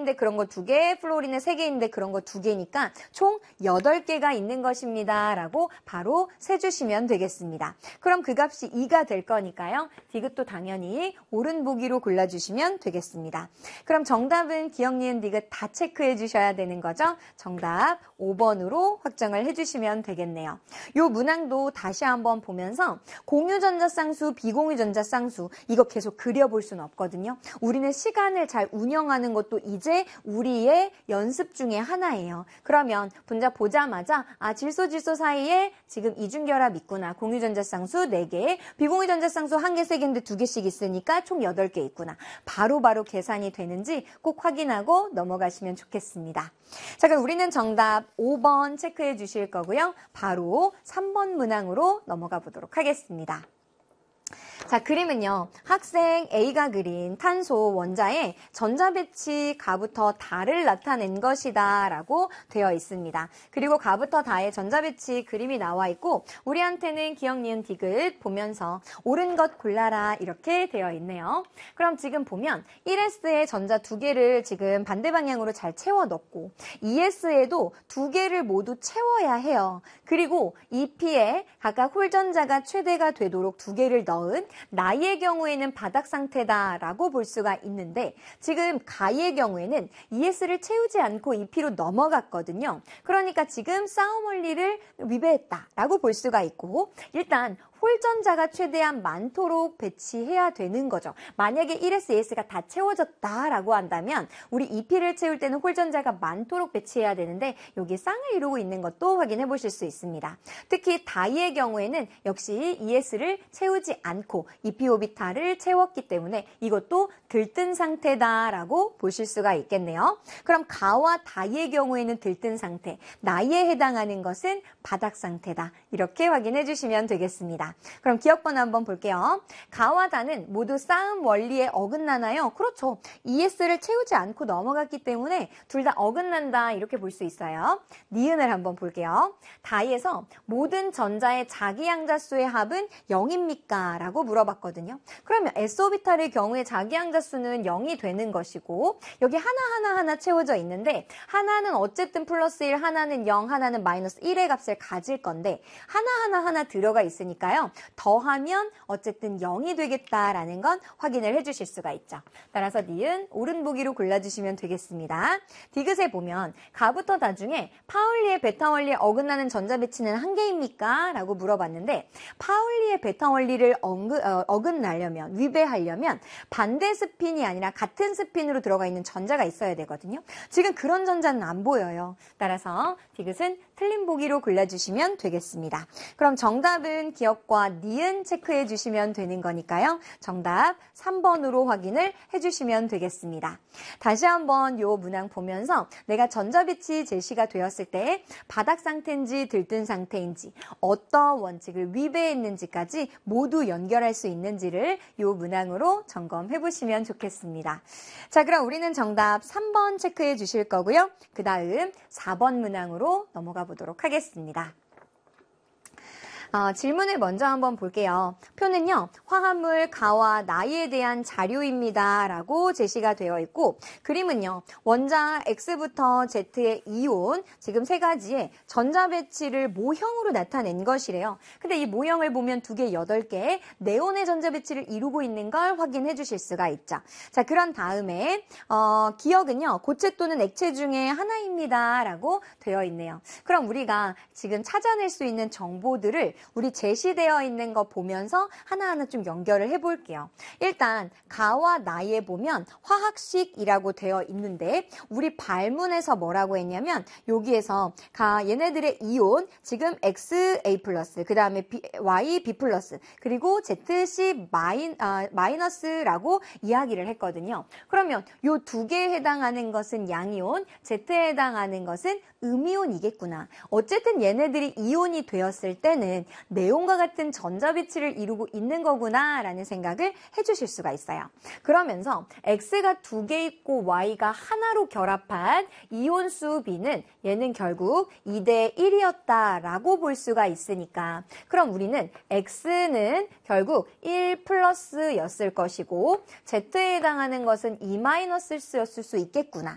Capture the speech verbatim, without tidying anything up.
있는데 그런 거 두 개, 플로린은 세 개 있는데 그런 거 두 개니까 총 여덟 개가 있는 것입니다. 라고 바로 세주시면 되겠습니다. 그럼 그 값이 이가 될 거니까요. 디귿도 당연히 옳은 보기로 골라주시면 되겠습니다. 그럼 정답은 기억, 니은, 디귿 다 체크해 주셔야 되는 거죠. 정답 오 번으로 확정을 해주시면 되겠네요. 요 문항도 다시 한번 보면서 공유전자쌍수, 비공유전자쌍수 이거 계속 그려볼 수는 없거든요. 우리는 시간을 잘 운영하는 것도 이제 우리의 연습 중에 하나예요. 그러면 분자 보자마자 아 질소 질소 사이에 지금 이중결합 있구나. 공유전자쌍수 네 개, 비공유전자쌍수 한 개, 세 개인데 두 개씩 있으니까 총 여덟 개 있구나. 바로바로 바로 계산이 되는지 꼭 확인하고 넘어가시면 좋겠습니다. 자, 그럼 우리는 정답 오 번 체크해 주실 거고요. 바로 삼 번 문항으로 넘어가 보도록 하겠습니다. 자, 그림은요. 학생 A가 그린 탄소 원자의 전자배치 가부터 다를 나타낸 것이다 라고 되어 있습니다. 그리고 가부터 다의 전자배치 그림이 나와 있고 우리한테는 기억, 니은, 디귿 보면서 옳은 것 골라라 이렇게 되어 있네요. 그럼 지금 보면 일 에스의 전자 두 개를 지금 반대 방향으로 잘 채워 넣고 이 에스에도 두 개를 모두 채워야 해요. 그리고 이 피에 각각 홀전자가 최대가 되도록 두 개를 넣은 나이의 경우에는 바닥 상태다라고 볼 수가 있는데 지금 가의 경우에는 이 에스를 채우지 않고 이 피로 넘어갔거든요. 그러니까 지금 싸움 원리를 위배했다라고 볼 수가 있고 일단 홀전자가 최대한 많도록 배치해야 되는 거죠. 만약에 일 에스, 이 에스가 다 채워졌다라고 한다면 우리 이 피를 채울 때는 홀전자가 많도록 배치해야 되는데 여기 쌍을 이루고 있는 것도 확인해 보실 수 있습니다. 특히 다이의 경우에는 역시 이 에스를 채우지 않고 이 피 오비탈을 채웠기 때문에 이것도 들뜬 상태다라고 보실 수가 있겠네요. 그럼 가와 다이의 경우에는 들뜬 상태, 나이에 해당하는 것은 바닥 상태다. 이렇게 확인해 주시면 되겠습니다. 그럼 기억번호 한번 볼게요. 가와 다는 모두 싸움 원리에 어긋나나요? 그렇죠. 이 에스를 채우지 않고 넘어갔기 때문에 둘 다 어긋난다 이렇게 볼 수 있어요. 니은을 한번 볼게요. 다이에서 모든 전자의 자기양자수의 합은 영입니까? 라고 물어봤거든요. 그러면 S 오비탈의 경우에 자기양자수는 영이 되는 것이고 여기 하나하나 하나 채워져 있는데 하나는 어쨌든 플러스 일, 하나는 영, 하나는 마이너스 일의 값을 가질 건데 하나하나 하나 들어가 있으니까요. 더하면 어쨌든 영이 되겠다라는 건 확인을 해주실 수가 있죠. 따라서 니은 옳은 보기로 골라주시면 되겠습니다. 디귿에 보면 가부터 다 중에 파울리의 베타 원리에 어긋나는 전자 배치는 한 개입니까? 라고 물어봤는데 파울리의 베타 원리를 엉그, 어, 어긋나려면 위배하려면 반대 스핀이 아니라 같은 스핀으로 들어가 있는 전자가 있어야 되거든요. 지금 그런 전자는 안 보여요. 따라서 디귿은 틀린 보기로 골라주시면 되겠습니다. 그럼 정답은 기억과 니은 체크해 주시면 되는 거니까요. 정답 삼 번으로 확인을 해주시면 되겠습니다. 다시 한번 요 문항 보면서 내가 전자배치 제시가 되었을 때 바닥 상태인지 들뜬 상태인지 어떤 원칙을 위배했는지까지 모두 연결할 수 있는지를 요 문항으로 점검해 보시면 좋겠습니다. 자, 그럼 우리는 정답 삼 번 체크해 주실 거고요. 그 다음 사 번 문항으로 넘어가 보도록 하겠습니다. 어, 질문을 먼저 한번 볼게요. 표는요. 화합물 가와 나이에 대한 자료입니다. 라고 제시가 되어 있고 그림은요. 원자 X부터 Z의 이온 지금 세 가지의 전자배치를 모형으로 나타낸 것이래요. 근데 이 모형을 보면 두 개, 여덟 개의 네온의 전자배치를 이루고 있는 걸 확인해 주실 수가 있죠. 자, 그런 다음에 어, 기억은요. 고체 또는 액체 중에 하나입니다. 라고 되어 있네요. 그럼 우리가 지금 찾아낼 수 있는 정보들을 우리 제시되어 있는 거 보면서 하나하나 좀 연결을 해볼게요. 일단 가와 나에 보면 화학식이라고 되어 있는데 우리 발문에서 뭐라고 했냐면 여기에서 가 얘네들의 이온 지금 엑스 에이 플러스 그 다음에 와이 비 플러스 그리고 제트 씨 마이, 아, 마이너스라고 이야기를 했거든요. 그러면 요 두 개에 해당하는 것은 양이온, Z에 해당하는 것은 음이온이겠구나. 어쨌든 얘네들이 이온이 되었을 때는 네온과 같은 전자배치를 이루고 있는 거구나 라는 생각을 해주실 수가 있어요. 그러면서 X가 두 개 있고 Y가 하나로 결합한 이온수 B는 얘는 결국 이 대 일이었다라고 볼 수가 있으니까 그럼 우리는 X는 결국 일 플러스였을 것이고 Z에 해당하는 것은 이 마이너스였을 수 있겠구나.